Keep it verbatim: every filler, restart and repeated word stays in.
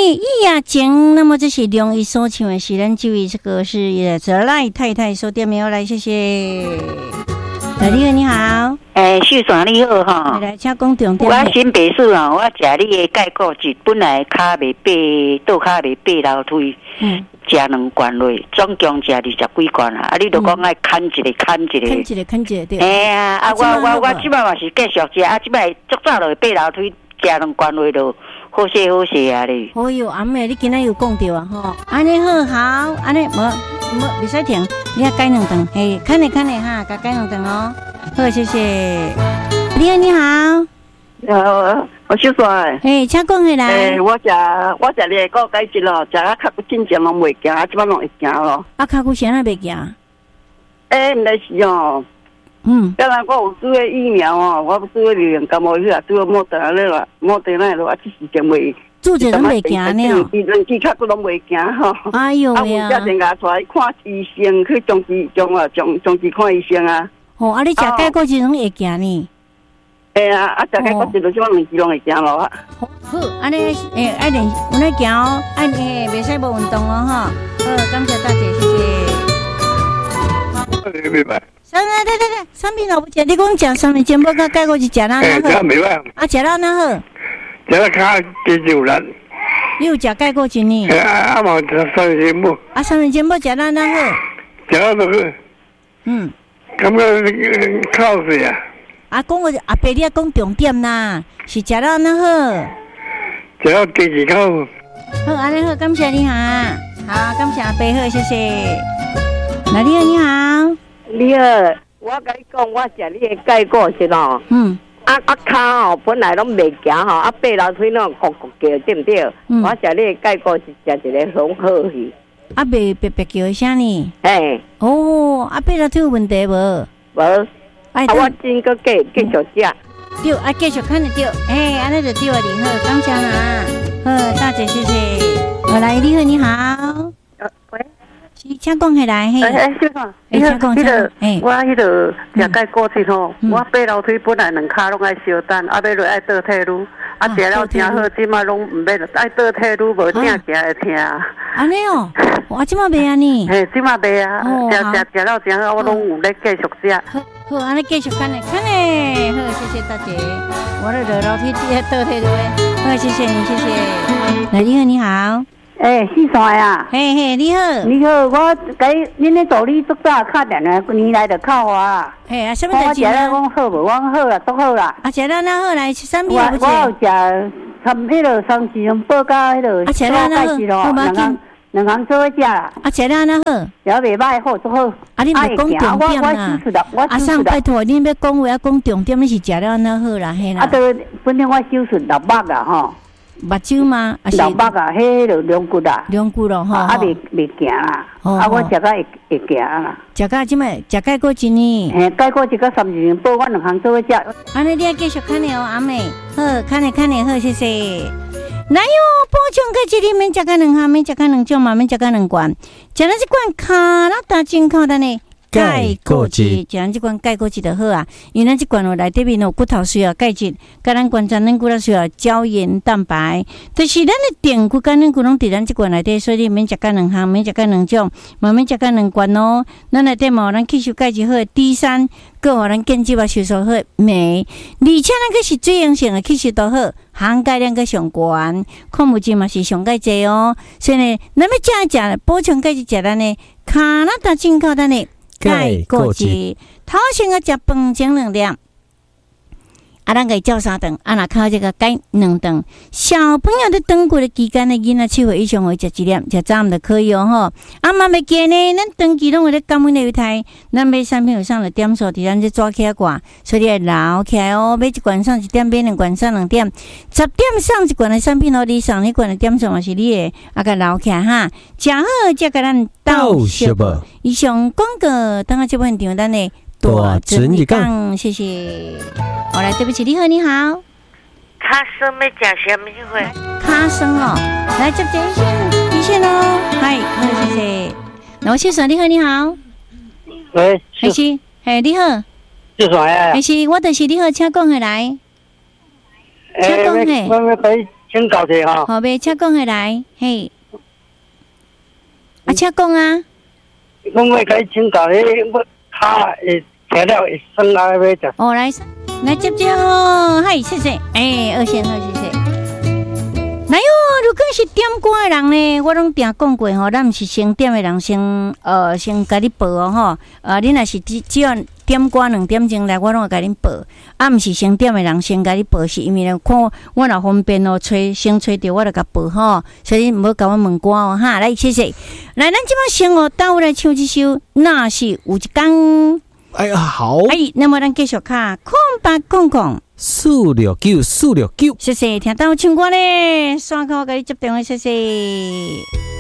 一夜情，那么这是梁一所唱的是咱这位这个是泽赖太太收电没有来，谢谢。来，你好，你好。 诶，秀爽你好哈。 来，请讲重点。 我新北市啊，我食你的钙固质，本来骹未爬，倒骹未爬楼梯，嗯，食两罐落，总共食二十几罐啊！啊，你都讲爱砍一个，砍一个， 砍一个，砍一个，对。 哎呀，啊，我我我即摆嘛是继续食，啊，即摆足早落爬楼梯，食两罐落就好些好些啊咧。 哦哟，阿妹，你今仔有讲到啊吼，安尼好好，安尼无无袂使停，你啊改两顿，嘿，看你看你哈，甲改两顿哦。好，谢谢。你好，你好。 呃，我小帅。 嘿，请讲起来。 诶，我食我食你的高钙质咯，食啊较进前拢袂行，啊，即摆拢会行咯。 啊，脚骨啥会袂行？ 诶，毋来是哦。嗯。本来我有做个疫苗哦，我做个流行感冒去啊，做个莫德纳了，莫德纳了，啊，即时间袂。 做者拢袂行呢。 伊两支脚骨拢袂行吼。 哎呦呀！ 啊，有才出来看医生，去中医中啊，中中医看医生啊。 哦，啊，你食钙固质拢会行呢？ 哎啊，啊，食钙固质就即摆两支拢会行咯。 好，安尼诶，爱练，有咧行哦，爱诶，袂使无运动哦，哈。好，感谢大姐，谢谢。明白。 三啊，对对对，产品老不食，你讲食三面煎包甲钙固质食哪好？哎，明白。 啊，食哪哪好？ 食了较肌肉力。 你有食钙固质呢？ 啊啊嘛，食三面煎包。 啊，三面煎包食哪哪好？ 食了都好。嗯。感觉靠水啊！ 啊，讲个阿伯，你啊讲重点啦，是食了哪好？ 食了鸡翅口。 好，安尼好，感谢你哈，好，感谢阿伯好，谢谢。来，你好，你好， 你好，我甲你讲，我食你的钙固质哦，嗯，啊啊骹哦，本来拢袂行吼，啊爬楼梯拢咕咕叫，对不对？嗯，我食你的钙固质，食一个很好去。 啊，袂别别叫啥呢？ 哎， 哦，啊，爬楼梯有问题无？ 无，啊，我真个继继续食。 对，啊，继续看得到，哎，安尼就对了，你好，感谢啦，好，大姐，谢谢。我来，你好，你好。 呃，喂， 是，请讲起来，嘿。 哎哎，先生， 你好，迄个， 哎，我迄个食钙固质吼，我爬楼梯本来两骹拢爱烧等，啊，要落爱倒退路。啊，食了真好，即马拢唔免，爱倒退路无正行会疼。 安尼哦，我即马袂安尼。 嘿，即马袂啊，食食食了真好，我拢有咧继续食。 好，好，安尼继续看咧，看咧，好，谢谢大姐。我咧落楼梯底倒退路诶，好，谢谢你，谢谢。来，你好，你好。 诶，四川啊。 嘿嘿，你好。 你好，我甲恁咧助理做早敲电话，年来就靠我啊。 嘿啊，什么代志啊？ 我食了讲好无，我讲好啦，都好啦。 啊，食了那好来，三米我我有食参迄个三七用报加迄个高钙质咯，两项两项做伙食啦。 啊，食了那好， 食袂歹，好做好。 啊，你袂讲重点啦。啊，上拜托，你要讲话要讲重点，你是食了那好啦，嘿啦。 啊，都本身我手术六百啦吼。 目睭吗？ 六百啊，迄个两骨啦， 两骨咯，吼， 啊，袂袂行啦，啊，我食甲会会行啦， 食甲即摆食钙固质呢？ 嘿，钙固质甲三二包，我两项做伙食。 安尼你要继续看咧哦，阿妹，好，看咧看咧好，谢谢。来哟，补充钙质里面食甲两项，免食甲两种嘛，免食甲两罐，食了一罐卡拉达真靠的呢。钙固质，食咱即罐钙固质就好啊。因为咱即罐哦内底面有骨头需要钙质，甲咱关节软骨头需要胶原蛋白，就是咱的电骨、跟软骨拢伫咱即罐内底，所以免食甲两项，免食甲两种，嘛免食甲两罐哦。咱内底嘛，咱吸收钙质好 D 三，佮互咱建基啊吸收好镁，而且咱个是水溶性的吸收都好，含钙量个上高，矿物质嘛是上钙济哦。所以呢，咱要食食补充钙质，食咱的卡拉达进口咱的。钙固质，头先个食饭前两粒，啊，咱个照三顿，啊，若靠这个钙两顿。小朋友的长骨的期间的囡仔七岁以上会食一粒，食早暗就可以哦吼。啊，嘛袂记呢，咱长期拢有咧降温的胎，咱买产品有上了点数，伫咱这抓起来挂，所以要留起来哦。买一罐上一点，买两罐上两点，十点上一罐的产品哦，你上一罐的点数嘛是你的，啊，个留起来哈。食好才甲咱倒食无。以上广告，等下这部现场咱的大整理讲，谢谢。好来，对不起，你好，你好。 卡生要食什么货？ 卡生哦，来接接一线，一线哦，嗨，好，谢谢。那我先生，你好，你好。 喂， 还是，哎，你好。 是啥呀？ 还是我就是你好，请讲下来。请讲嘿。 我我给请教者哈。 好，别请讲下来，嘿。啊，请讲啊。 我要甲你请教，迄我脚会吃了会酸啊，要食。 哦，来来接接哦，嗨，谢谢，哎，二线好，谢谢。来哟，如果是点歌的人呢，我拢定讲过吼，咱毋是先点的人先呃先甲你报哦吼，呃，恁若是只只要点歌两点钟来，我拢会甲恁报。啊，毋是先点的人先甲你报，是因为呢，看我若方便哦，吹先吹着我就甲报吼，所以毋好甲我问歌哦哈。来，谢谢。来，咱即摆先哦，倒来唱一首，那是有一天。 哎呀，好。 哎，那么咱继续看空白空空。 四六九四六九， 谢谢，听到唱歌咧，刷口给你接电话，谢谢。